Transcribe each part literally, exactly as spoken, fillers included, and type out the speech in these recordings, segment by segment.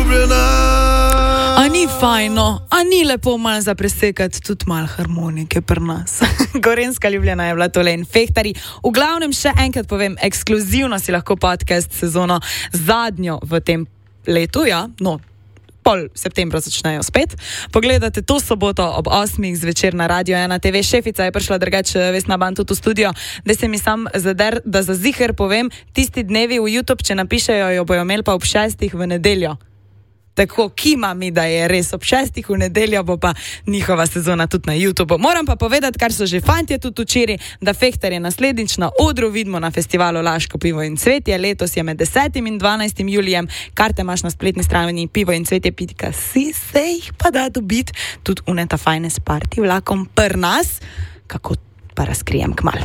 ljubljena. A ni fajno, a ni lepo malo zapresekati tudi malo harmonike pri nas. Gorenjska Ljubljana je bila tole in Fehtarji. V glavnem še enkrat povem, ekskluzivno si lahko podcast sezono zadnjo v tem letu, ja, no, pol septembra začnejo spet. Pogledate to soboto ob osmih zvečer na Radio ena te ve. Šefica je prišla drugače Vesna Ban tudi v studio, da se mi sam zader, da za ziher povem, tisti dnevi v YouTube, če napišejo, jo bojo imeli pa ob šestih v nedeljo. Tako kima mi, da je res ob šestih v nedeljo, bo pa njihova sezona tudi na YouTubeu. Moram pa povedati, kar so že fantje tudi včeraj, da Fehtarje naslednjič na odru vidimo na festivalu Laško pivo in cvetje. Letos je med desetim in dvanajstim julijem. Karte imaš na spletni strani pivo in cvetje pika si, se jih pa da dobiti tudi uneta fajne s party vlakom pr nas. Kako pa razkrijem kmalu.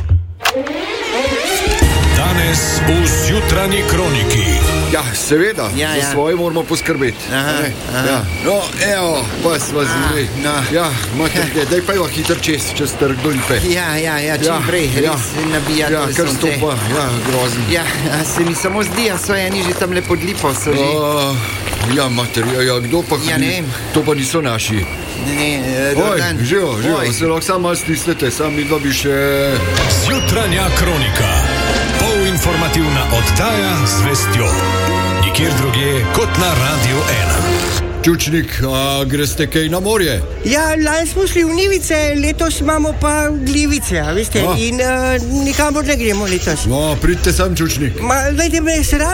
Danes v Zjutranji kroniki. Ja, seveda, Ja, za ja. svoje moramo poskrbeti. Aha, Ne? aha. Ja. No, evo, pa sva zdaj. no. Ja, imate kde, daj pa jo hitro čez, čez trg do Lipe. Ja, ja, ja, čim Ja, prej, ja. res nabijati. Ja, kar stopa, ja, grozen. Ja, a se mi samo zdi, a so eni že tam le pod lipo, so že. Uh, ja, mater, ja, ja, kdo pa Ja, hodi? ne vem. To pa niso naši. Ne, ne, eh, Oj, dober dan. živo, živo, Oj. se lahko samo malo stisnete, sam mi dva bi še... Zjutranja kronika. Polinformativna oddaja z vestjo. Nikjer drugje kot na Radio ena. Čučnik, a greste kaj na morje? Ja, lani smo šli v Nivice, letos imamo pa Glivice, a veste, A. in uh, nikamor ne gremo letos. No, pridite sam, Čučnik. Ma, dajte me, se